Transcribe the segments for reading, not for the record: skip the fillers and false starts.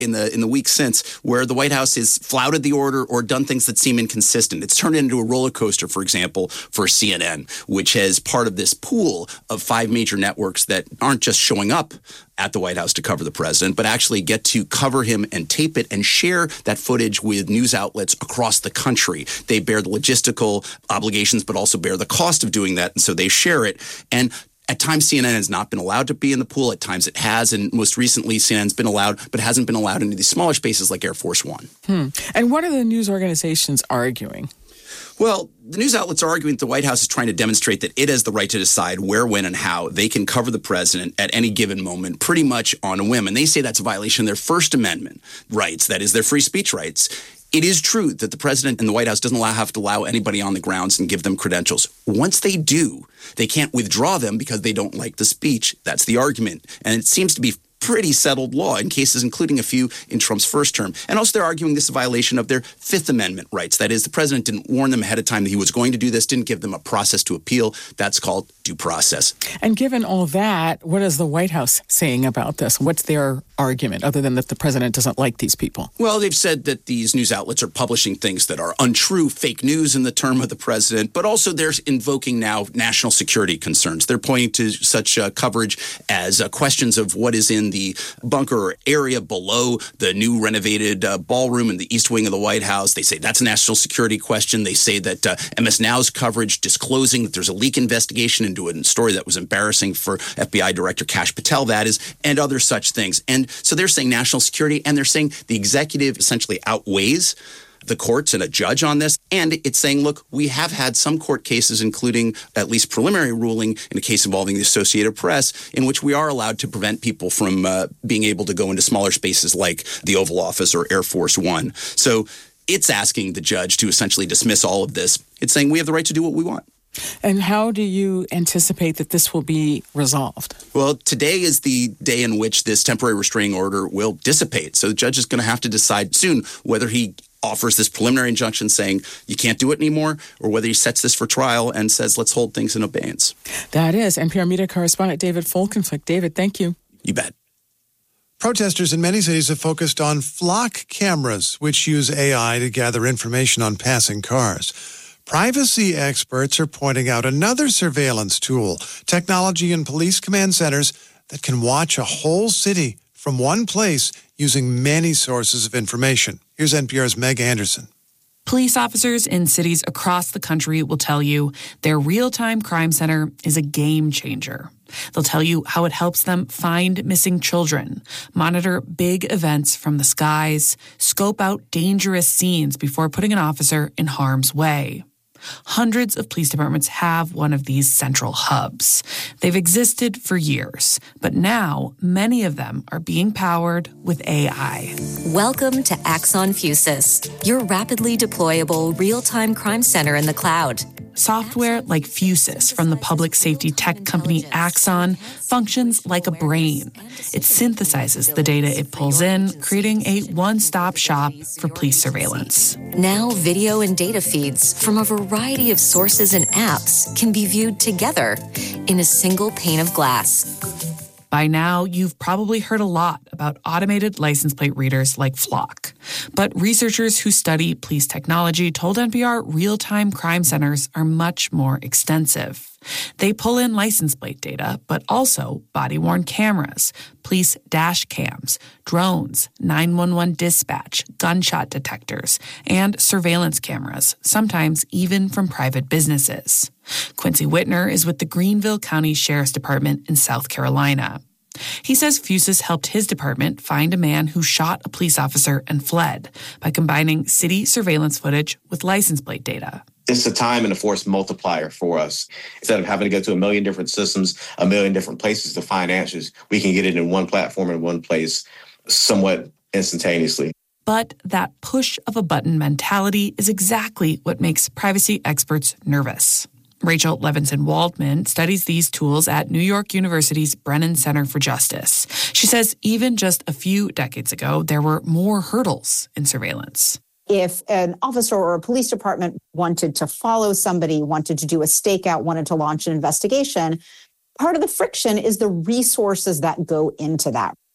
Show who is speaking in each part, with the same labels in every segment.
Speaker 1: in the weeks since where the White House has flouted the order or done things that seem inconsistent. It's turned into a roller coaster, for example, for CNN, which has part of this pool of 5 major networks that aren't just showing up at the White House to cover the president, but actually get to cover him and tape it and share that footage with news outlets across the country. They bear the logistical obligations, but also bear the cost of doing that, and so they share it. And at times, CNN has not been allowed to be in the pool. At times, it has. And most recently, CNN's been allowed, but hasn't been allowed into these smaller spaces like Air Force One.
Speaker 2: And what are the news organizations arguing?
Speaker 1: Well, the news outlets are arguing that the White House is trying to demonstrate that it has the right to decide where, when, and how they can cover the president at any given moment, pretty much on a whim. And they say that's a violation of their First Amendment rights, that is, their free speech rights. It is true that the president and the White House doesn't have to allow anybody on the grounds and give them credentials. Once they do, they can't withdraw them because they don't like the speech. That's the argument. And it seems to be pretty settled law in cases including a few in Trump's first term. And also they're arguing this is a violation of their Fifth Amendment rights. That is, the president didn't warn them ahead of time that he was going to do this, didn't give them a process to appeal. That's called due process.
Speaker 2: And given all that, what is the White House saying about this? What's their argument, other than that the president doesn't like these people?
Speaker 1: Well, they've said that these news outlets are publishing things that are untrue, fake news in the term of the president, but also they're invoking now national security concerns. They're pointing to such coverage as questions of what is in the bunker area below the new renovated ballroom in the East Wing of the White House. They say that's a national security question. They say that MS Now's coverage disclosing that there's a leak investigation into a story that was embarrassing for FBI Director Kash Patel, that is, and other such things. And so they're saying national security, and they're saying the executive essentially outweighs the courts and a judge on this. And it's saying, look, we have had some court cases, including at least preliminary ruling in a case involving the Associated Press, in which we are allowed to prevent people from being able to go into smaller spaces like the Oval Office or Air Force One. So it's asking the judge to essentially dismiss all of this. It's saying we have the right to do what we want.
Speaker 2: And how do you anticipate that this will be resolved?
Speaker 1: Well, today is the day in which this temporary restraining order will dissipate. So the judge is going to have to decide soon whether he offers this preliminary injunction saying you can't do it anymore, or whether he sets this for trial and says let's hold things in abeyance.
Speaker 2: That is NPR media correspondent David Folkenflik. David, thank you.
Speaker 1: You bet.
Speaker 3: Protesters in many cities have focused on flock cameras, which use AI to gather information on passing cars. Privacy experts are pointing out another surveillance tool, technology in police command centers that can watch a whole city from one place using many sources of information. Here's NPR's Meg Anderson.
Speaker 4: Police officers in cities across the country will tell you their real-time crime center is a game changer. They'll tell you how it helps them find missing children, monitor big events from the skies, scope out dangerous scenes before putting an officer in harm's way. Hundreds of police departments have one of these central hubs. They've existed for years, but now many of them are being powered with AI.
Speaker 5: Welcome to Axon Fusus, your rapidly deployable real-time crime center in the cloud.
Speaker 4: Software like Fusus from the public safety tech company Axon functions like a brain. It synthesizes the data it pulls in, creating a one-stop shop for police surveillance.
Speaker 5: Now video and data feeds from a variety of sources and apps can be viewed together in a single pane of glass.
Speaker 4: By now, you've probably heard a lot about automated license plate readers like Flock. But researchers who study police technology told NPR real-time crime centers are much more extensive. They pull in license plate data, but also body-worn cameras, police dash cams, drones, 911 dispatch, gunshot detectors, and surveillance cameras, sometimes even from private businesses. Quincy Whitner is with the Greenville County Sheriff's Department in South Carolina. He says Fusus helped his department find a man who shot a police officer and fled by combining city surveillance footage with license plate data.
Speaker 6: It's a time and a force multiplier for us. Instead of having to go to a million different systems, a million different places to find answers, we can get it in one platform in one place somewhat instantaneously.
Speaker 4: But that push-of-a-button mentality is exactly what makes privacy experts nervous. Rachel Levinson-Waldman studies these tools at New York University's Brennan Center for Justice. She says even just a few decades ago, there were more hurdles in surveillance.
Speaker 7: If an officer or a police department wanted to follow somebody, wanted to do a stakeout, wanted to launch an investigation, part of the friction is the resources that go into that.
Speaker 4: Like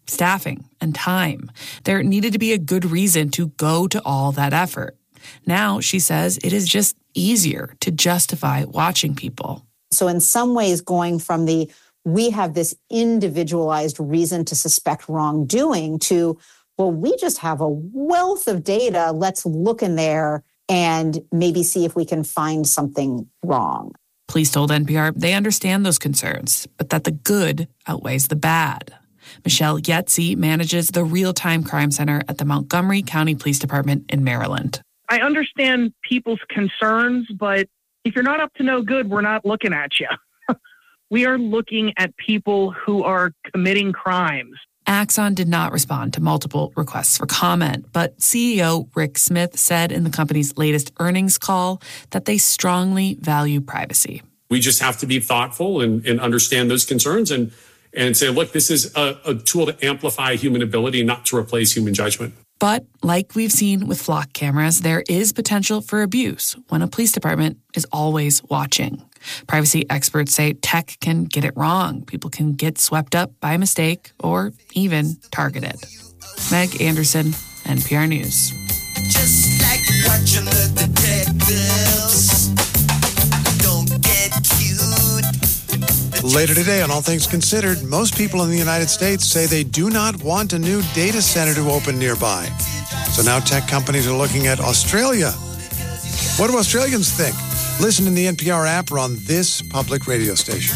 Speaker 4: staffing, and time. There needed to be a good reason to go to all that effort. Now, she says, it is just easier to justify watching people.
Speaker 7: So in some ways, going from we have this individualized reason to suspect wrongdoing to, well, we just have a wealth of data. Let's look in there and maybe see if we can find something wrong.
Speaker 4: Police told NPR they understand those concerns, but that the good outweighs the bad. Michelle Yetzi manages the Real-Time Crime Center at the Montgomery County Police Department in Maryland.
Speaker 8: I understand people's concerns, but if you're not up to no good, we're not looking at you. We are looking at people who are committing crimes.
Speaker 4: Axon did not respond to multiple requests for comment, but CEO Rick Smith said in the company's latest earnings call that they strongly value privacy.
Speaker 9: We just have to be thoughtful and understand those concerns and say, look, this is a tool to amplify human ability, not to replace human judgment.
Speaker 4: But like we've seen with flock cameras, there is potential for abuse when a police department is always watching. Privacy experts say tech can get it wrong. People can get swept up by mistake or even targeted. Meg Anderson, NPR News.
Speaker 10: Just like watching the detectives. Don't get cute.
Speaker 3: Later today on All Things Considered, most people in the United States say they do not want a new data center to open nearby. So now tech companies are looking at Australia. What do Australians think? Listen in the NPR app or on this public radio station.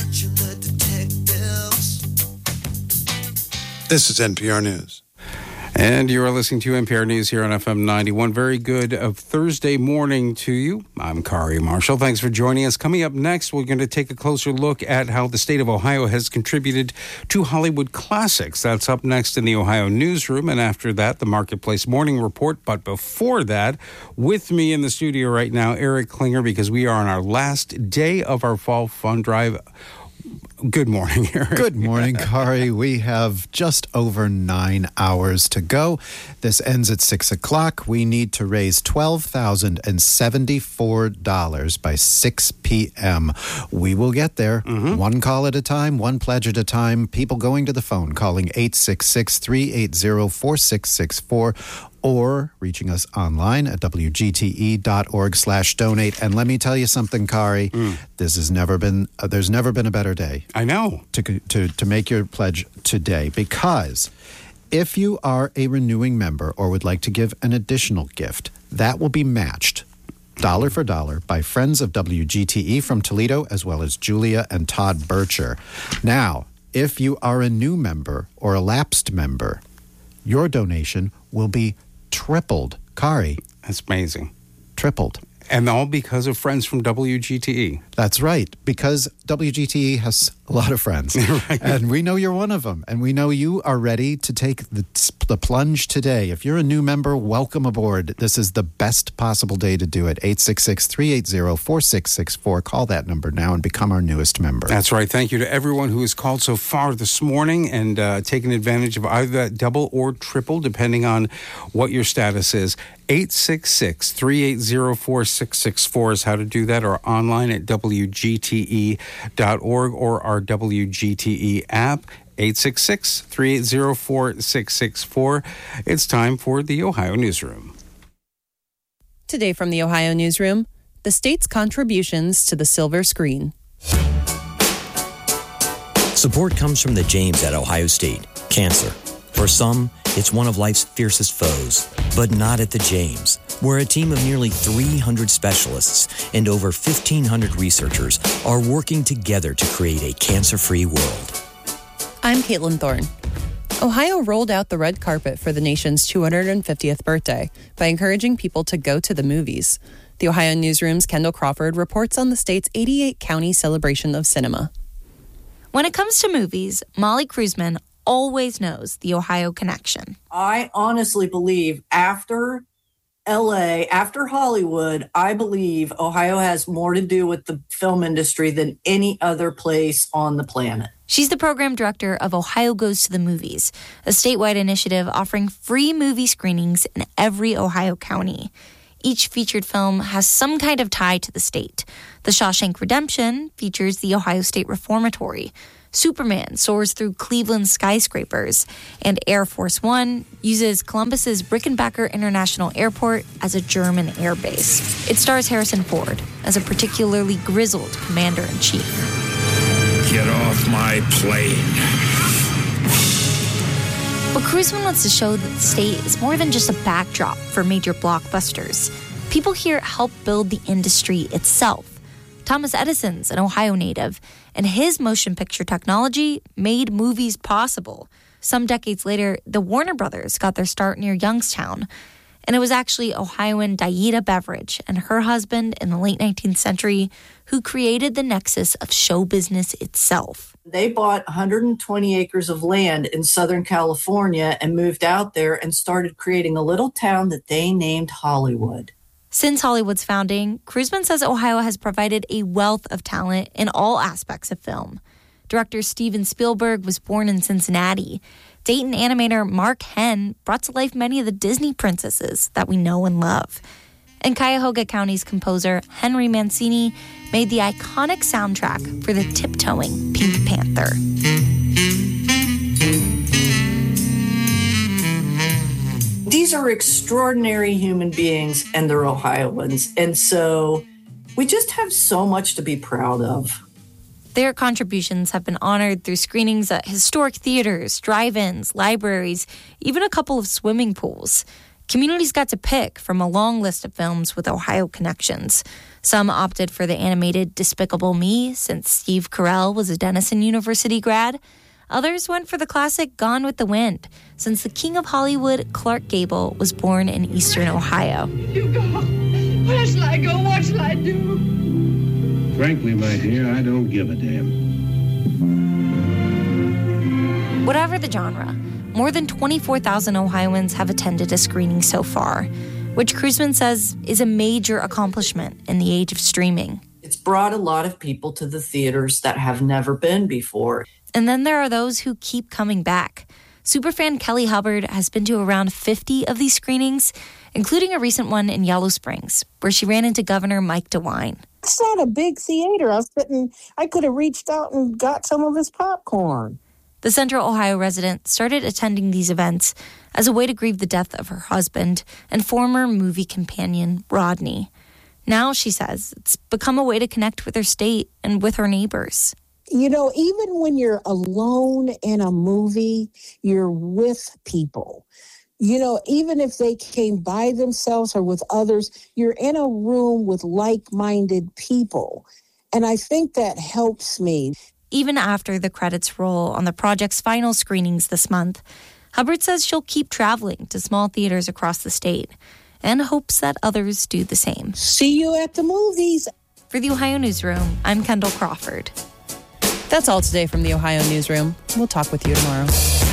Speaker 3: This is NPR News.
Speaker 11: And you are listening to NPR News here on FM 91. Very good Thursday morning to you. I'm Kari Marshall. Thanks for joining us. Coming up next, we're going to take a closer look at how the state of Ohio has contributed to Hollywood classics. That's up next in the Ohio Newsroom. And after that, the Marketplace Morning Report. But before that, with me in the studio right now, Eric Klinger, because we are on our last day of our Fall Fund Drive. Good morning, Eric.
Speaker 12: Good morning, Kari. We have just over 9 hours to go. This ends at 6 o'clock. We need to raise $12,074 by 6 p.m. We will get there. One call at a time, one pledge at a time. People going to the phone, calling 866-380-4664. Or reaching us online at wgte.org/donate. And let me tell you something, Kari. This has never been. There's never been a better day.
Speaker 11: I know
Speaker 12: to make your pledge today, because if you are a renewing member or would like to give an additional gift, that will be matched dollar for dollar by friends of WGTE from Toledo, as well as Julia and Todd Bircher. Now, if you are a new member or a lapsed member, your donation will be tripled. Kari.
Speaker 11: That's amazing.
Speaker 12: Tripled.
Speaker 11: And all because of friends from WGTE.
Speaker 12: That's right, because WGTE has a lot of friends. Right. And we know you're one of them. And we know you are ready to take the plunge today. If you're a new member, welcome aboard. This is the best possible day to do it. 866-380-4664. Call that number now and become our newest member.
Speaker 11: That's right. Thank you to everyone who has called so far this morning and taken advantage of either that double or triple, depending on what your status is. 866-380-4664 is how to do that, or online at WGTE.org or our WGTE app. 866-380-4664. It's time for the Ohio Newsroom.
Speaker 13: Today from the Ohio Newsroom, the state's contributions to the silver screen.
Speaker 14: Support comes from the James at Ohio State. Cancer. For some, it's one of life's fiercest foes, but not at the James, where a team of nearly 300 specialists and over 1,500 researchers are working together to create a cancer-free world.
Speaker 13: I'm Caitlin Thorne. Ohio rolled out the red carpet for the nation's 250th birthday by encouraging people to go to the movies. The Ohio Newsroom's Kendall Crawford reports on the state's 88-county celebration of cinema.
Speaker 15: When it comes to movies, Molly Kruzman always knows the Ohio connection.
Speaker 16: I honestly believe after LA, after Hollywood, I believe Ohio has more to do with the film industry than any other place on the planet.
Speaker 15: She's the program director of Ohio Goes to the Movies, a statewide initiative offering free movie screenings in every Ohio county. Each featured film has some kind of tie to the state. The Shawshank Redemption features the Ohio State Reformatory. Superman soars through Cleveland skyscrapers, and Air Force One uses Columbus's Rickenbacker International Airport as a German air base. It stars Harrison Ford as a particularly grizzled commander-in-chief.
Speaker 17: Get off my plane.
Speaker 15: But Cruiseman wants to show that the state is more than just a backdrop for major blockbusters. People here help build the industry itself. Thomas Edison's an Ohio native, and his motion picture technology made movies possible. Some decades later, the Warner Brothers got their start near Youngstown. And it was actually Ohioan Dieta Beveridge and her husband in the late 19th century who created the nexus of show business itself.
Speaker 16: They bought 120 acres of land in Southern California and moved out there and started creating a little town that they named Hollywood.
Speaker 15: Since Hollywood's founding, Cruiseman says Ohio has provided a wealth of talent in all aspects of film. Director Steven Spielberg was born in Cincinnati. Dayton animator Mark Henn brought to life many of the Disney princesses that we know and love. And Cuyahoga County's composer Henry Mancini made the iconic soundtrack for the tiptoeing Pink Panther.
Speaker 16: These are extraordinary human beings, and they're Ohioans. And so we just have so much to be proud of.
Speaker 15: Their contributions have been honored through screenings at historic theaters, drive-ins, libraries, even a couple of swimming pools. Communities got to pick from a long list of films with Ohio connections. Some opted for the animated Despicable Me, since Steve Carell was a Denison University grad. Others went for the classic Gone with the Wind, since the king of Hollywood, Clark Gable, was born in eastern Ohio.
Speaker 18: You go. Where shall I go? What shall I do?
Speaker 17: Frankly, my dear, I don't give a damn.
Speaker 15: Whatever the genre, more than 24,000 Ohioans have attended a screening so far, which Cruiseman says is a major accomplishment in the age of streaming.
Speaker 16: It's brought a lot of people to the theaters that have never been before.
Speaker 15: And then there are those who keep coming back. Superfan Kelly Hubbard has been to around 50 of these screenings, including a recent one in Yellow Springs, where she ran into Governor Mike DeWine.
Speaker 19: It's not a big theater. I could have reached out and got some of his popcorn.
Speaker 15: The Central Ohio resident started attending these events as a way to grieve the death of her husband and former movie companion, Rodney. Now, she says, it's become a way to connect with her state and with her neighbors.
Speaker 19: You know, even when you're alone in a movie, you're with people. You know, even if they came by themselves or with others, you're in a room with like-minded people. And I think that helps me.
Speaker 15: Even after the credits roll on the project's final screenings this month, Hubbard says she'll keep traveling to small theaters across the state and hopes that others do the same.
Speaker 19: See you at the movies.
Speaker 15: For the Ohio Newsroom, I'm Kendall Crawford.
Speaker 13: That's all today from the Ohio Newsroom. We'll talk with you tomorrow.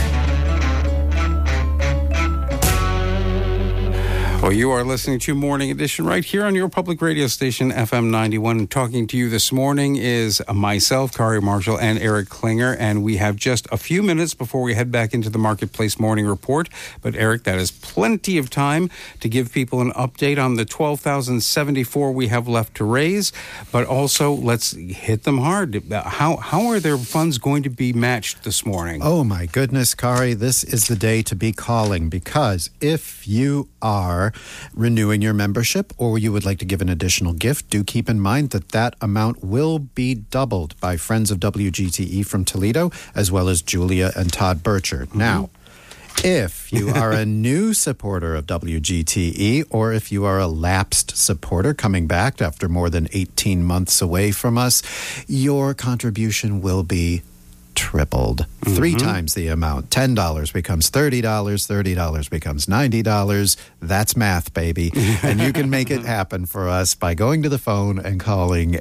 Speaker 11: Well, you are listening to Morning Edition right here on your public radio station, FM 91. Talking to you this morning is myself, Kari Marshall, and Eric Klinger. And we have just a few minutes before we head back into the Marketplace Morning Report. But, Eric, that is plenty of time to give people an update on the $12,074 we have left to raise. But also, let's hit them hard. How are their funds going to be matched this morning?
Speaker 12: Oh, my goodness, Kari, this is the day to be calling, because if you are renewing your membership or you would like to give an additional gift, do keep in mind that that amount will be doubled by Friends of WGTE from Toledo, as well as Julia and Todd Burchard. Mm-hmm. Now, if you are a new supporter of WGTE, or if you are a lapsed supporter coming back after more than 18 months away from us, your contribution will be tripled. Mm-hmm. 3 times the amount. $10 becomes $30, $30 becomes $90. That's math, baby. And you can make it happen for us by going to the phone and calling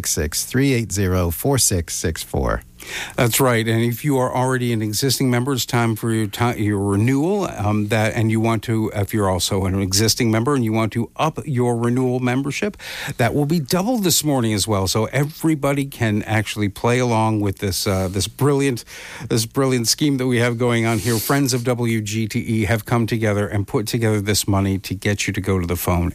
Speaker 12: 866-380-4664.
Speaker 11: That's right. And if you are already an existing member, it's time for your renewal. And you want to, if you're also an existing member and you want to up your renewal membership, that will be doubled this morning as well. So everybody can actually play along with this brilliant scheme that we have going on here. Friends of WGTE have come together and put together this money to get you to go to the phone.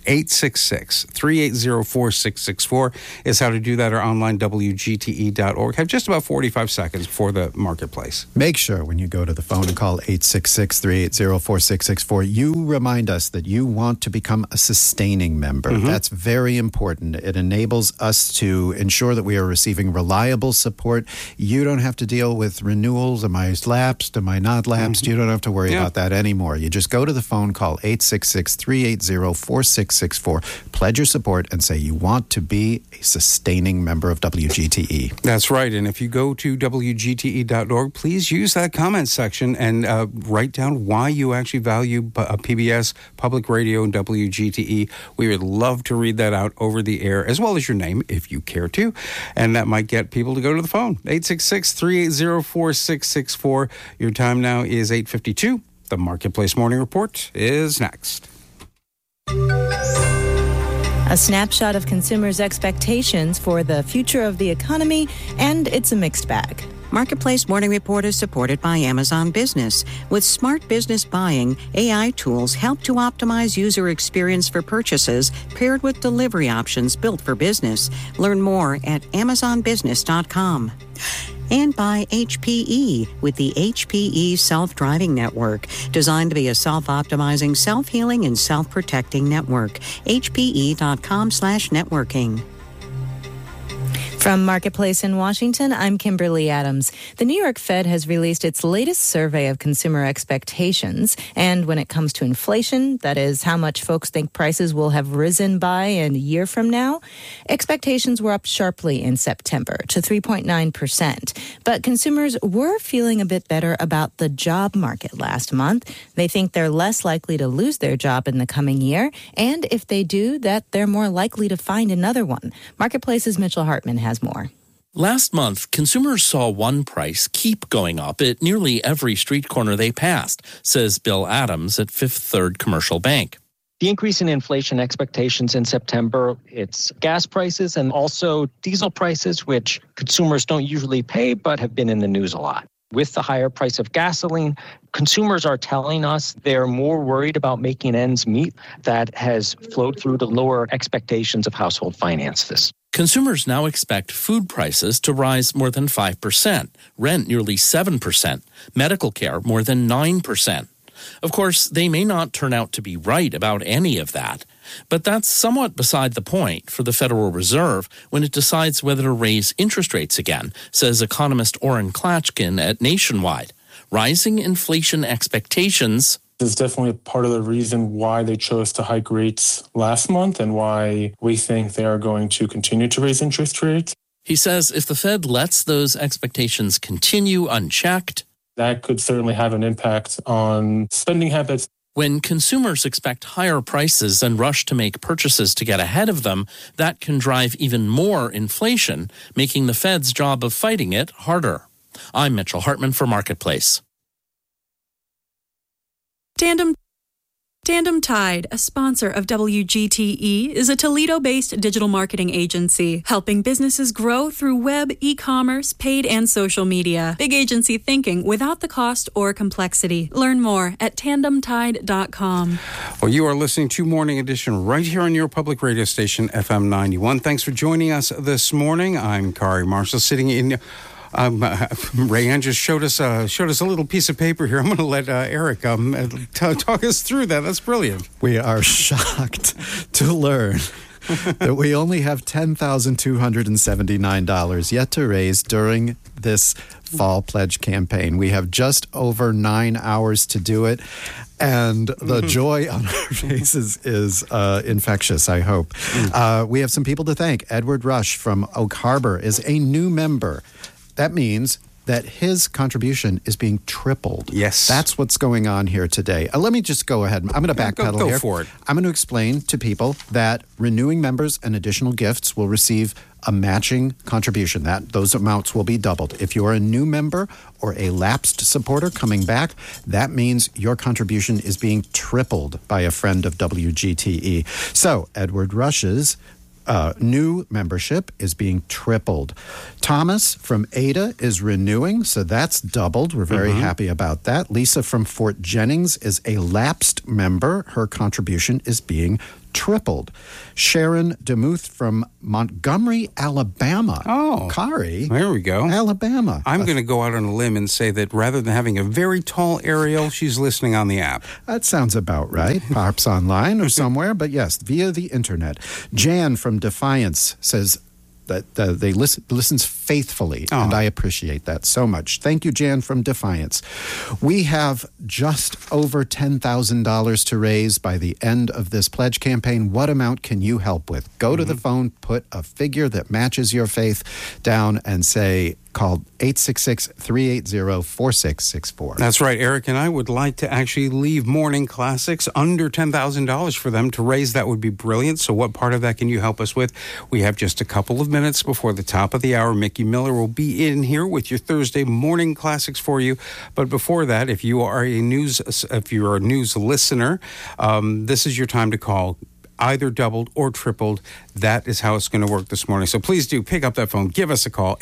Speaker 11: 866-380-4664 is how to do that, or online WGTE.org. Have just about 45 45 seconds for the marketplace.
Speaker 12: Make sure when you go to the phone and call 866-380-4664, you remind us that you want to become a sustaining member.
Speaker 11: Mm-hmm.
Speaker 12: That's very important. It enables us to ensure that we are receiving reliable support. You don't have to deal with renewals. Am I lapsed? Am I not lapsed?
Speaker 11: Mm-hmm.
Speaker 12: You don't have to worry about that anymore. You just go to the phone, call 866-380-4664, pledge your support, and say you want to be a sustaining member of WGTE.
Speaker 11: That's right. And if you go to WGTE.org, please use that comment section and write down why you actually value PBS, Public Radio, and WGTE. We would love to read that out over the air, as well as your name, if you care to. And that might get people to go to the phone. 866-380-4664. Your time now is 8:52. The Marketplace Morning Report is next.
Speaker 20: A snapshot of consumers' expectations for the future of the economy, and it's a mixed bag.
Speaker 21: Marketplace Morning Report is supported by Amazon Business. With smart business buying, AI tools help to optimize user experience for purchases paired with delivery options built for business. Learn more at amazonbusiness.com. And by HPE with the HPE Self-Driving Network, designed to be a self-optimizing, self-healing, and self-protecting network. HPE.com/networking.
Speaker 20: From Marketplace in Washington, I'm Kimberly Adams. The New York Fed has released its latest survey of consumer expectations. And when it comes to inflation, that is how much folks think prices will have risen by in a year from now, expectations were up sharply in September to 3.9%. But consumers were feeling a bit better about the job market last month. They think they're less likely to lose their job in the coming year. And if they do, that they're more likely to find another one. Marketplace's Mitchell Hartman has more.
Speaker 22: Last month, consumers saw one price keep going up at nearly every street corner they passed, says Bill Adams at Fifth Third Commercial Bank.
Speaker 23: The increase in inflation expectations in September, it's gas prices and also diesel prices, which consumers don't usually pay but have been in the news a lot. With the higher price of gasoline, consumers are telling us they're more worried about making ends meet. That has flowed through to lower expectations of household finances.
Speaker 22: Consumers now expect food prices to rise more than 5%, rent nearly 7%, medical care more than 9%. Of course, they may not turn out to be right about any of that, but that's somewhat beside the point for the Federal Reserve when it decides whether to raise interest rates again, says economist Orrin Klatchkin at Nationwide. Rising inflation expectations
Speaker 24: is definitely a part of the reason why they chose to hike rates last month and why we think they are going to continue to raise interest rates.
Speaker 22: He says if the Fed lets those expectations continue unchecked,
Speaker 24: that could certainly have an impact on spending habits.
Speaker 22: When consumers expect higher prices and rush to make purchases to get ahead of them, that can drive even more inflation, making the Fed's job of fighting it harder. I'm Mitchell Hartman for Marketplace.
Speaker 25: Tandem Tide, a sponsor of WGTE, is a Toledo-based digital marketing agency helping businesses grow through web, e-commerce, paid, and social media. Big agency thinking without the cost or complexity. Learn more at tandemtide.com.
Speaker 11: Well, you are listening to Morning Edition right here on your public radio station, FM 91. Thanks for joining us this morning. I'm Kari Marshall, sitting in... Rayanne just showed us a little piece of paper here. I'm going to let Eric talk us through that. That's brilliant.
Speaker 12: We are shocked to learn that we only have $10,279 yet to raise during this fall pledge campaign. We have just over 9 hours to do it. And the joy on our faces is infectious, I hope. We have some people to thank. Edward Rush from Oak Harbor is a new member. That means that his contribution is being tripled.
Speaker 11: Yes.
Speaker 12: That's what's going on here today. Let me just go ahead. I'm going to backpedal here.
Speaker 11: Go for it.
Speaker 12: I'm going to explain to people that renewing members and additional gifts will receive a matching contribution. Those amounts will be doubled. If you're a new member or a lapsed supporter coming back, that means your contribution is being tripled by a friend of WGTE. So, Edward Rush's new membership is being tripled. Thomas from Ada is renewing, so that's doubled. We're very happy about that. Lisa from Fort Jennings is a lapsed member. Her contribution is being tripled. Sharon DeMuth from Montgomery, Alabama.
Speaker 11: Oh.
Speaker 12: Kari.
Speaker 11: There we go.
Speaker 12: Alabama.
Speaker 11: I'm going to go out on a limb and say that rather than having a very tall aerial, she's listening on the app.
Speaker 12: That sounds about right. Perhaps online or somewhere, but yes, via the internet. Jan from Defiance says that they listens faithfully, and I appreciate that so much. Thank you, Jan from Defiance. We have just over $10,000 to raise by the end of this pledge campaign. What amount can you help with? Go to the phone, put a figure that matches your faith down, and say, call 866-380-4664.
Speaker 11: That's right. Eric and I would like to actually leave Morning Classics under $10,000 for them to raise. That would be brilliant. So what part of that can you help us with? We have just a couple of minutes before the top of the hour. Mickey Miller will be in here with your Thursday Morning Classics for you. But before that, if you're a news listener, this is your time to call. Either doubled or tripled. That is how it's going to work this morning. So please do pick up that phone. Give us a call.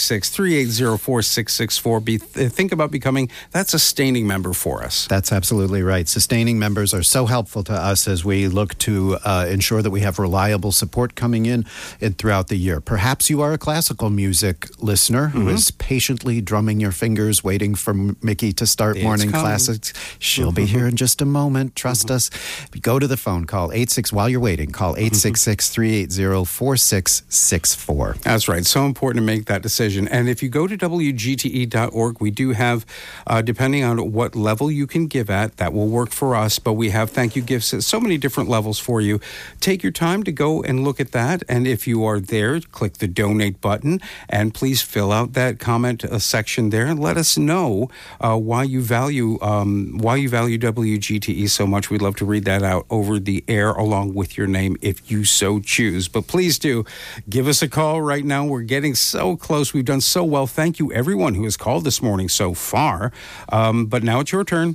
Speaker 11: 866-380-4664. Think about becoming that sustaining member for us.
Speaker 12: That's absolutely right. Sustaining members are so helpful to us as we look to ensure that we have reliable support coming in throughout the year. Perhaps you are a classical music listener who is patiently drumming your fingers, waiting for Mickey to start Morning Classics. She'll be here in just a moment. Trust us. Go to the phone. Call 866. While you're waiting, call 866-380-4664.
Speaker 11: That's right. So important to make that decision. And if you go to WGTE.org, we do have, depending on what level you can give at, that will work for us. But we have thank you gifts at so many different levels for you. Take your time to go and look at that. And if you are there, click the donate button and please fill out that comment section there and let us know why you value WGTE so much. We'd love to read that out over the air along with your name if you so choose. But please do give us a call right now. We're getting so close. We've done so well. Thank you, everyone who has called this morning so far. But now it's your turn.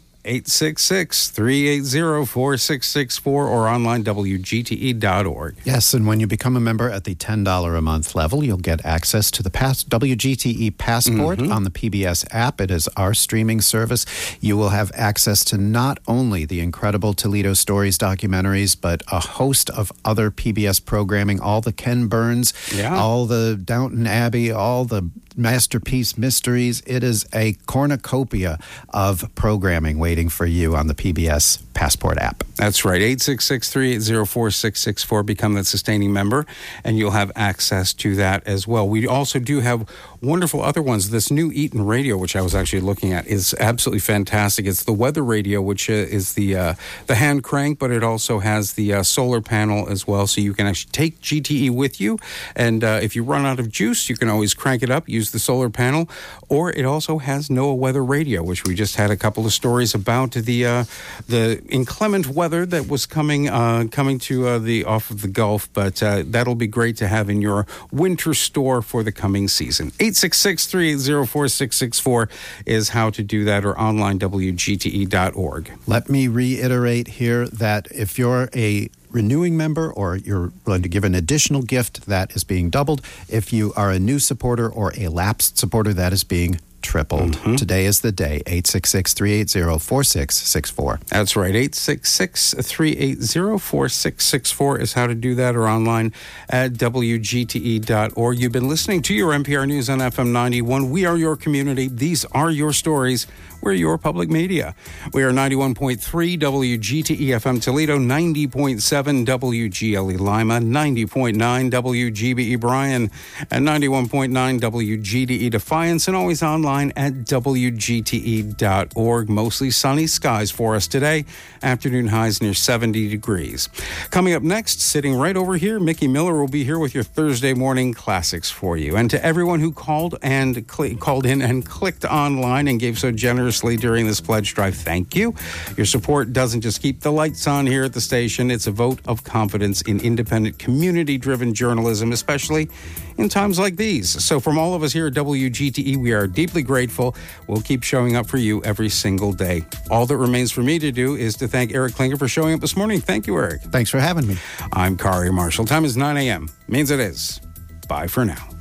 Speaker 11: 866-380-4664 or online WGTE.org.
Speaker 12: Yes, and when you become a member at the $10 a month level, you'll get access to the WGTE Passport on the PBS app. It is our streaming service. You will have access to not only the incredible Toledo Stories documentaries, but a host of other PBS programming, all the Ken Burns, all the Downton Abbey, all the Masterpiece Mysteries. It is a cornucopia of programming waiting for you on the PBS Passport app.
Speaker 11: That's right. 866-380-4664. Become that sustaining member, and you'll have access to that as well. We also do have wonderful other ones. This new Eaton radio, which I was actually looking at, is absolutely fantastic. It's the weather radio, which is the hand crank, but it also has the solar panel as well, so you can actually take GTE with you. And if you run out of juice, you can always crank it up, use the solar panel, or it also has NOAA weather radio, which we just had a couple of stories about the inclement weather that was coming to the off of the Gulf, but that'll be great to have in your winter store for the coming season. 866-380-4664 is how to do that, or online WGTE.org.
Speaker 12: Let me reiterate here that if you're a renewing member or you're going to give an additional gift, that is being doubled. If you are a new supporter or a lapsed supporter, that is being tripled. Today is the day. 866-380-4664.
Speaker 11: That's right. 866-380-4664 is how to do that, or online at WGTE.org. You've been listening to your NPR News on FM 91. We are your community. These are your stories. We're your public media. We are 91.3 WGTE FM Toledo, 90.7 WGLE Lima, 90.9 WGBE Bryan, and 91.9 WGDE Defiance, and always online at WGTE.org. Mostly sunny skies for us today. Afternoon highs near 70 degrees. Coming up next, sitting right over here, Mickey Miller will be here with your Thursday Morning Classics for you. And to everyone who called in and clicked online and gave so generously during this pledge drive, thank you. Your support doesn't just keep the lights on here at the station. It's a vote of confidence in independent, community-driven journalism, especially in times like these. So from all of us here at WGTE, we are deeply grateful. We'll keep showing up for you every single day. All that remains for me to do is to thank Eric Klinger for showing up this morning. Thank you, Eric.
Speaker 12: Thanks for having me.
Speaker 11: I'm Kari Marshall. Time is 9 a.m. Means it is. Bye for now.